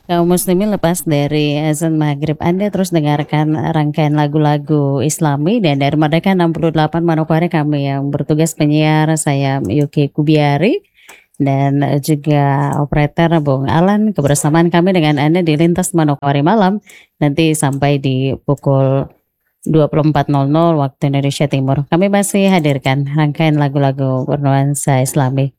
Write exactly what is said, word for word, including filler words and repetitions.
Kaum muslimin lepas dari azan maghrib, Anda terus dengarkan rangkaian lagu-lagu Islami dan dari Merdeka enam puluh delapan Manokwari kami yang bertugas penyiar saya Yuki Kubiari dan eh, juga operator Bung Alan. Kebersamaan kami dengan Anda di Lintas Manokwari Malam nanti sampai di pukul dua puluh empat nol nol waktu Indonesia Timur. Kami masih hadirkan rangkaian lagu-lagu bernuansa Islami.